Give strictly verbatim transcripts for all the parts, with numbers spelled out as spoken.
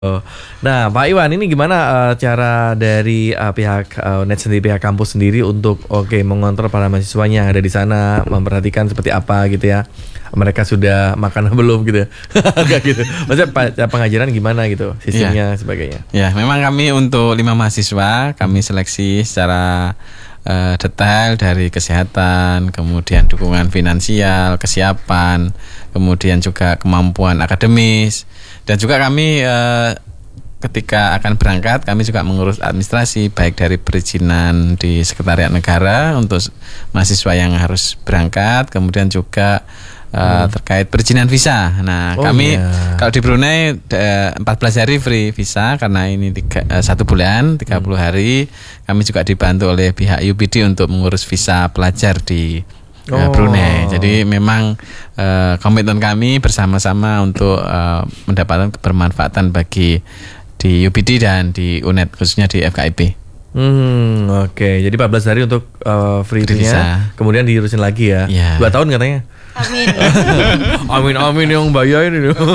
Oh. Nah, Pak Iwan, ini gimana uh, cara dari uh, pihak uh, U N E D sendiri, pihak kampus sendiri untuk oke okay, mengontrol para mahasiswanya yang ada di sana, memperhatikan seperti apa gitu ya? Mereka sudah makan belum gitu? Enggak gitu. Maksudnya pengajaran gimana gitu, sistemnya ya. Sebagainya. Ya, memang kami untuk lima mahasiswa kami seleksi secara uh, detail dari kesehatan, kemudian dukungan finansial, kesiapan, kemudian juga kemampuan akademis. Dan juga kami eh, ketika akan berangkat kami juga mengurus administrasi baik dari perizinan di Sekretariat Negara untuk mahasiswa yang harus berangkat, kemudian juga eh, hmm. terkait perizinan visa. Nah oh, kami yeah. kalau di Brunei eh, empat belas hari free visa karena ini tiga, eh, satu bulan tiga puluh hmm. hari. Kami juga dibantu oleh pihak U B D untuk mengurus visa pelajar di Oh. Brunei. Jadi memang uh, komitmen kami bersama-sama untuk uh, mendapatkan kebermanfaatan bagi di U B D dan di U N E D khususnya di F K I P. Hmm, oke. Okay. Jadi empat belas hari untuk uh, free-nya, kemudian diurusin lagi ya. Yeah. Dua tahun katanya. Amin. amin amin yang bayarin ini. Oke,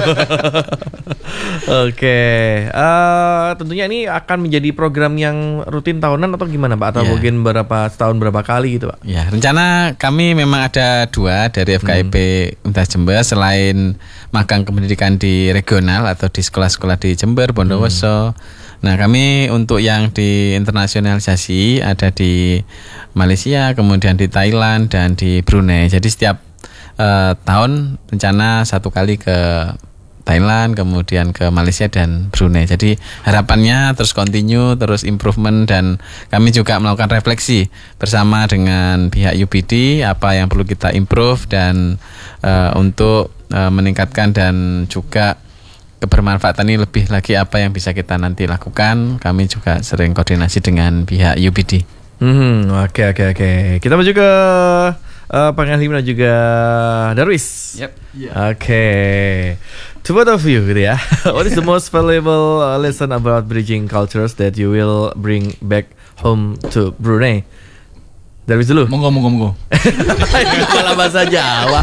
okay. uh, tentunya ini akan menjadi program yang rutin tahunan atau gimana Pak? Atau yeah. mungkin berapa setahun berapa kali gitu Pak? Ya, yeah. rencana kami memang ada dua dari F K I P hmm. Universitas Jember selain magang pendidikan di regional atau di sekolah-sekolah di Jember, Bondowoso. Hmm. Nah kami untuk yang di internasionalisasi ada di Malaysia, kemudian di Thailand dan di Brunei. Jadi setiap Uh, tahun rencana satu kali ke Thailand, kemudian ke Malaysia dan Brunei. Jadi harapannya terus continue, terus improvement, dan kami juga melakukan refleksi bersama dengan pihak U B D apa yang perlu kita improve dan uh, untuk uh, meningkatkan dan juga kebermanfaatan ini lebih lagi apa yang bisa kita nanti lakukan. Kami juga sering koordinasi dengan pihak U B D. Hmm, oke oke oke. Kita menuju ke Uh, Panglima dan juga Darwis. Yep. Yeah. Oke. Okay. To both of you gitu ya. What is the most valuable uh, lesson about bridging cultures that you will bring back home to Brunei? Darwis dulu. Monggo monggo monggo. Malah bahasa Jawa.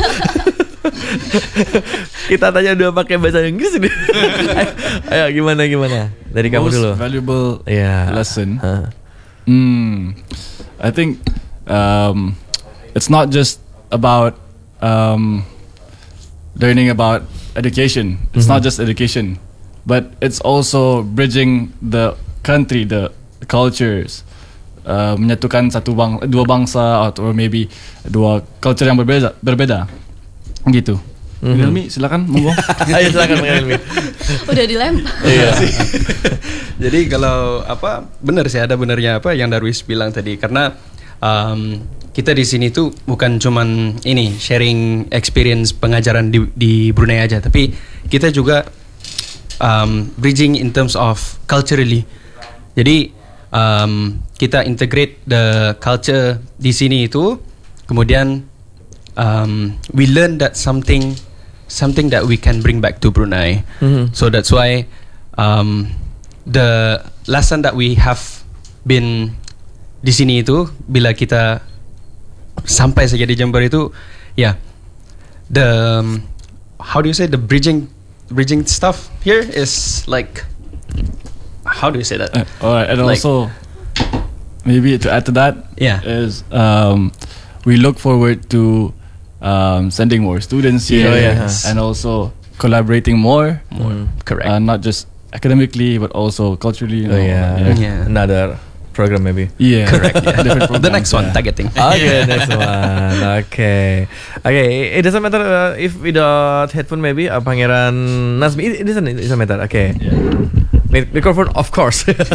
Kita tanya dua pakai bahasa Inggris ini. ayo, ayo gimana gimana? Dari kamu most dulu. Valuable yeah. lesson. Huh. Hmm. I think um it's not just about um, learning about education. It's mm-hmm. not just education, but it's also bridging the country, the cultures, uh, menyatukan satu bang, dua bangsa atau maybe dua culture yang berbeda, berbeda, gitu. Mm-hmm. Ilmi, silakan, monggo. Ayo silakan Ilmi. Udah dilempar. Iya sih. Jadi kalau apa benar sih ada benarnya apa yang Darwis bilang tadi, karena um, kita di sini tuh bukan cuman ini sharing experience pengajaran di, di Brunei aja, tapi kita juga um, bridging in terms of culturally. Jadi um, kita integrate the culture di sini itu, kemudian um, we learn that something something that we can bring back to Brunei. Mm-hmm. So that's why um, the lesson that we have been di sini itu, bila kita sampai saja di Jember itu, ya, yeah, the um, how do you say the bridging bridging stuff here is like, how do you say that? Uh, alright, and like, also maybe to add to that, yeah, is um, we look forward to um, sending more students here, yeah, yes. and also collaborating more, more, mm, correct, uh, not just academically but also culturally. You oh know, yeah. yeah, yeah, another program maybe. Yeah, correct. Yeah. programs, the next one, yeah. targeting. Okay, next one. Okay, okay. It doesn't matter uh, if without headphone maybe. Uh, Pangeran Nazmi, it, it doesn't. It doesn't matter. Okay. Yeah. Microphone, of course. uh,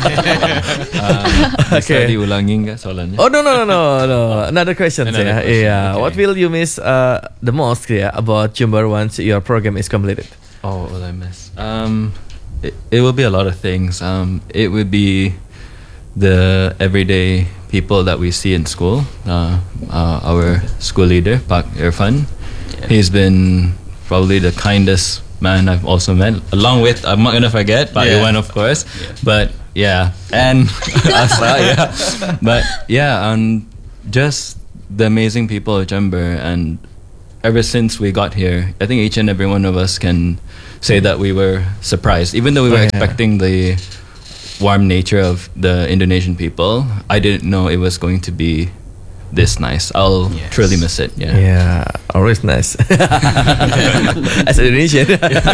okay. Diulangi nggak soalnya? Oh no no no no no. Another question. Another yeah. question. Yeah. Okay. What will you miss uh, the most yeah, about Jember once your program is completed? Oh, what will I miss? Um, it, it will be a lot of things. Um, it would be the everyday people that we see in school. Uh, uh, our school leader, Pak Irfan, yeah. He's been probably the kindest man I've also met, along with, I'm not gonna forget Pak yeah. Iwan, of course, yeah. but yeah, and Asa, yeah, but yeah, um, just the amazing people of Jember. And ever since we got here, I think each and every one of us can say that we were surprised, even though we Oh, were yeah. expecting the warm nature of the Indonesian people. I didn't know it was going to be this nice. I'll Yes. truly miss it. Yeah. Yeah, always nice. As Indonesian.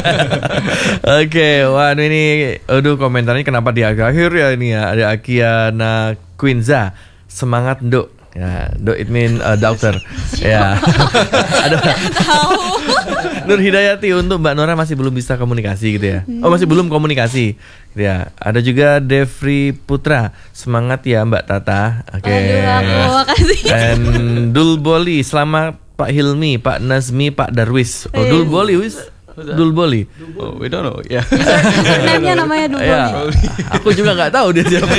Oke, wah ini aduh komentarnya kenapa di akhir ya ini ya. Ada Akiana Quinza. Semangat Nduk. Ya, Nduk it mean uh, doctor. Ya. Ada Nur Hidayati untuk Mbak Nora masih belum bisa komunikasi gitu ya. Oh, masih belum komunikasi. Gitu ya. Ada juga Devri Putra. Semangat ya Mbak Tata. Oke. Aduh, aku makasih. And Dul Boli, selamat Pak Hilmi, Pak Nazmi, Pak Darwis. Oh, Eh. Dul Boli, wis. Dul Boli. Oh, we don't know. Yeah. Namanya namanya Dul Ya, Boli. aku juga nggak tahu dia siapa.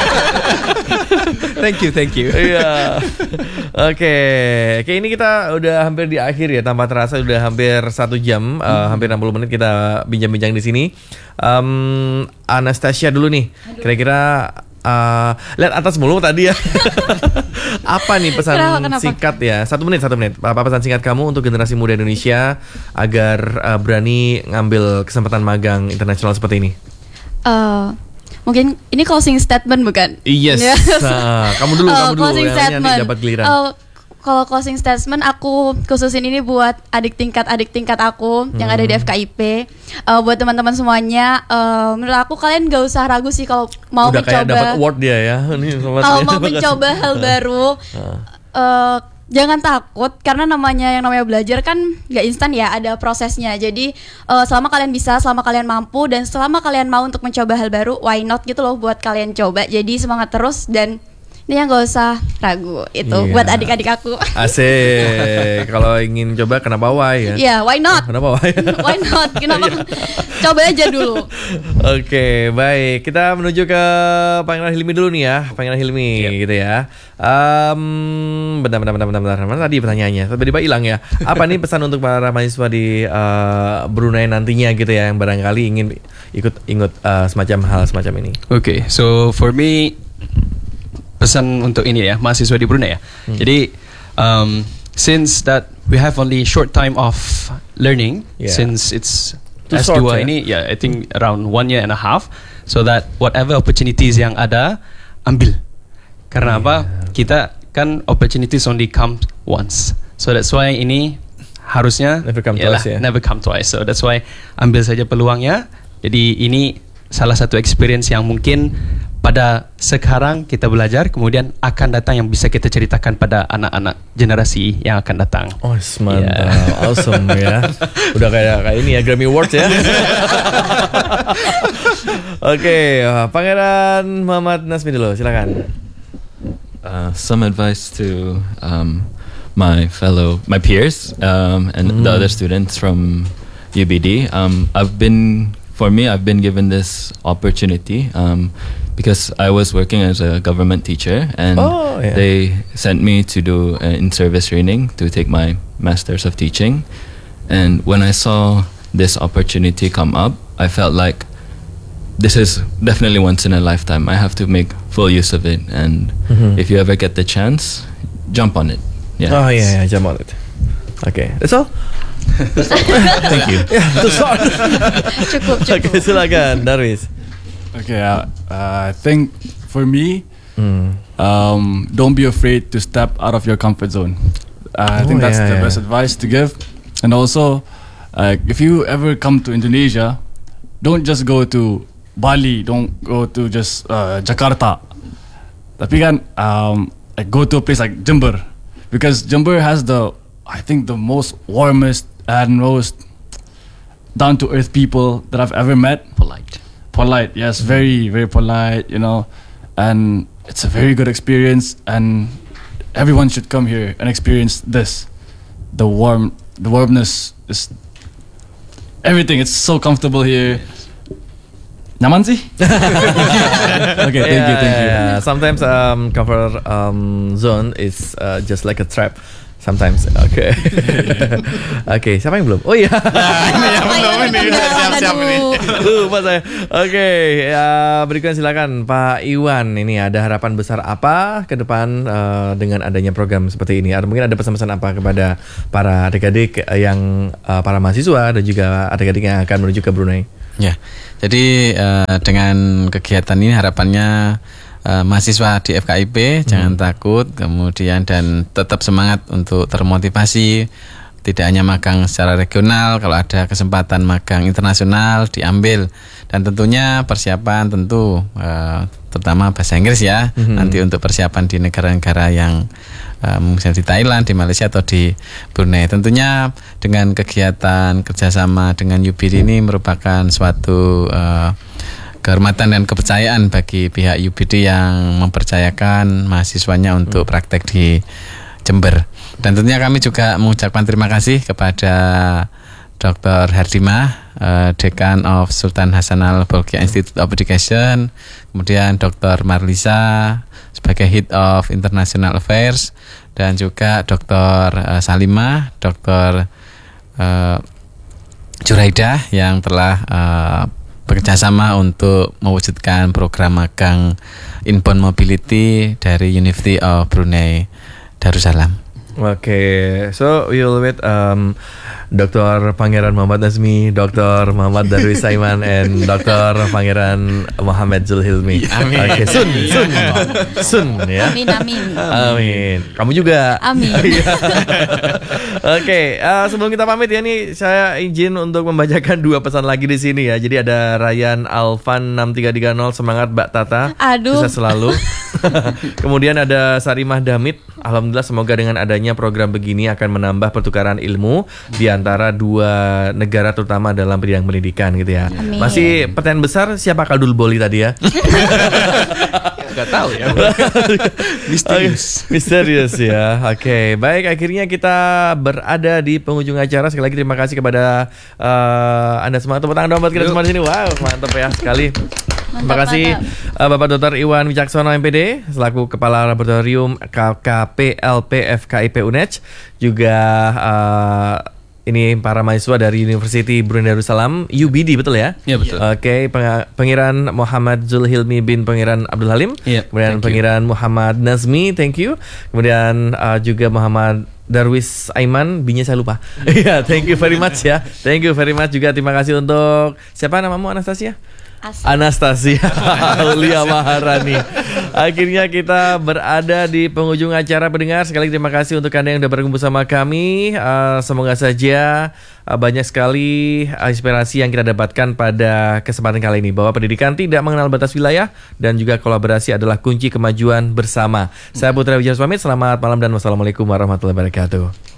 Thank you, thank you. Iya. Oke, oke ini kita udah hampir di akhir ya, tanpa terasa udah hampir satu jam, uh, hampir enam puluh menit kita bincang-bincang di sini. Um, Anastasia dulu nih, kira-kira uh, lihat atas mulu tadi ya. Apa nih pesan Kenapa, kenapa? singkat ya? Satu menit, satu menit. Apa pesan singkat kamu untuk generasi muda Indonesia agar uh, berani ngambil kesempatan magang internasional seperti ini? Eh, mungkin ini closing statement bukan? Yes. Yes. Nah, kamu dulu, Eh, kamu dulu closing yang nanti statement. dapat giliran. Eh, kalau closing statement aku khususin ini buat adik tingkat adik tingkat aku yang ada di F K I P. Eh, buat teman-teman semuanya, eh, menurut aku kalian gak usah ragu sih kalau mau Udah kayak dapat mencoba award dia ya. Ini sobat kalau saya. mau mencoba hal baru. eh, jangan takut karena namanya yang namanya belajar kan nggak instan ya, ada prosesnya. Jadi eh, selama kalian bisa, selama kalian mampu dan selama kalian mau untuk mencoba hal baru, why not gitu loh buat kalian coba. Jadi semangat terus dan ini yang gak usah ragu itu Iya. buat adik-adik aku. Asik. Kalau ingin coba kenapa why ya? Ya, why not? Kenapa why? Why not? Kenapa? Coba aja dulu. Oke, baik. Kita menuju ke Pangeran Hilmi dulu nih ya, Pangeran Hilmi gitu ya. Um, bentar, bentar, bentar, bentar, bentar. Mana tadi pertanyaannya? Tiba-tiba hilang ya. Apa nih pesan untuk para mahasiswa di uh, Brunei nantinya gitu ya, yang barangkali ingin ikut ikut uh, semacam hal semacam ini? Okay, so for me pesan untuk ini ya mahasiswa di Brunei ya. Hmm. Jadi um, since that we have only short time of learning, Yeah. since it's Too S short, dua ya? ini ya I think around one year and a half, so that whatever opportunities yang ada ambil. Karena apa? Kita kan opportunities only come once. So that's why ini harusnya Never come yalah, twice ya. never come twice. So that's why ambil saja peluangnya. Jadi ini salah satu experience yang mungkin pada sekarang kita belajar, kemudian akan datang yang bisa kita ceritakan pada anak-anak generasi yang akan datang. Oh, mantap, awesome ya. Udah kayak kayak ini ya Grammy Awards ya. Oke, Pangeran Muhammad Nazmi dulu, silakan. Uh, some advice to um, my fellow, my peers, um, and the other students from U B D. Um, I've been, for me, I've been given this opportunity um, because I was working as a government teacher, and Oh, yeah. they sent me to do an in-service training to take my Masters of Teaching. And when I saw this opportunity come up, I felt like this is definitely once in a lifetime. I have to make full use of it, and Mhm. if you ever get the chance, jump on it. Yeah. Oh iya, yeah, jump on it. Oke, that's all. Thank you. Ya, that's all. Cukup, Oke, cukup. silakan, Darwis. Okay, uh, uh, I think for me, Hmm. um, don't be afraid to step out of your comfort zone. Uh, I Oh, think that's yeah, the yeah. best advice to give. And also, uh, if you ever come to Indonesia, don't just go to Bali, don't go to just uh, Jakarta. Tapi kan, um, like go to a place like Jember, because Jember has the, I think, the most warmest and most down to earth people that I've ever met. Polite. Polite, yes, very, very polite, you know, and it's a very good experience, and everyone should come here and experience this. The warm, the warmness is everything. It's so comfortable here. nyaman sih. Okay, thank you, thank you. Yeah, sometimes um, cover um, zone is uh, just like a trap. Sometimes, oke, oke. Siapa yang belum? Oh iya. Ini yang belum ini. Siap-siap ini. Lupa saya. Oke, ya berikutnya silakan Pak Iwan. Ini ada harapan besar apa ke depan uh, dengan adanya program seperti ini? Atau mungkin ada pesan-pesan apa kepada para adik-adik yang uh, para mahasiswa dan juga adik-adik yang akan menuju ke Brunei? Ya, jadi uh, dengan kegiatan ini harapannya uh, mahasiswa di F K I P hmm. jangan takut, kemudian dan tetap semangat untuk termotivasi. Tidak hanya magang secara regional, kalau ada kesempatan magang internasional diambil, dan tentunya persiapan tentu uh, terutama bahasa Inggris ya. Hmm. Nanti untuk persiapan di negara-negara yang Uh, misalnya di Thailand, di Malaysia atau di Brunei. Tentunya dengan kegiatan kerjasama dengan U B D ini merupakan suatu uh, kehormatan dan kepercayaan bagi pihak U B D yang mempercayakan mahasiswanya untuk praktek di Jember. Dan tentunya kami juga mengucapkan terima kasih kepada Doktor Hardimah, uh, Dekan of Sultan Hasanal Bolkiah Institute of Education, kemudian Doktor Marlisa sebagai Head of International Affairs, dan juga Doktor uh, Salimah, Doktor uh, Juraidah yang telah uh, bekerjasama untuk mewujudkan program magang Inbound Mobility dari University of Brunei Darussalam. Oke, okay, so we will wait um, Doktor Pangeran Muhammad Nazmi, Doktor Muhammad Darwis Saiman, and Doktor Pangeran Muhammad Zulhilmi. Amin. Oke, okay, sun, sun, sun ya. Amin, amin. Amin. Kamu juga. Amin. Oke, okay, uh, sebelum kita pamit ya nih, saya izin untuk membacakan dua pesan lagi di sini ya. Jadi ada Ryan Alvan enam tiga tiga nol, semangat Mbak Tata. Aduh. Sukses selalu. Kemudian ada Sarimah Damit, alhamdulillah semoga dengan adanya program begini akan menambah pertukaran ilmu di antara dua negara terutama dalam bidang pendidikan gitu ya. Amin. Masih pertanyaan besar, siapa Kadul Boli tadi ya? Gak tahu ya. Misterius. Okay. Misterius ya. Oke, okay. Baik, akhirnya kita berada di penghujung acara. Sekali lagi terima kasih kepada uh, Anda semua. Tepuk tangan dong buat kita semua di sini. Wow, mantap ya sekali. Terima kasih uh, Bapak Doktor Iwan Wicaksono M P D selaku Kepala Laboratorium K K P L P F K I P U N E D, juga uh, ini para mahasiswa dari University Brunei Darussalam U B D, betul ya? Iya, betul. Oke, okay, peng- Pangeran Muhammad Zulhilmi bin Pangeran Abdul Halim. Iya, kemudian Pangeran you. Muhammad Nazmi, thank you. Kemudian uh, juga Muhammad Darwis Aiman, B-nya saya lupa. Iya, thank you very much ya. Thank you very much juga. Terima kasih untuk siapa namamu, Anastasia? Asli. Anastasia Aulia Maharani. Akhirnya kita berada di penghujung acara pendengar. Sekali lagi terima kasih untuk Anda yang sudah bergabung bersama kami. uh, Semoga saja uh, banyak sekali inspirasi yang kita dapatkan pada kesempatan kali ini, bahwa pendidikan tidak mengenal batas wilayah dan juga kolaborasi adalah kunci kemajuan bersama. Saya Putra Wijaya pamit. Selamat malam dan wassalamualaikum warahmatullahi wabarakatuh.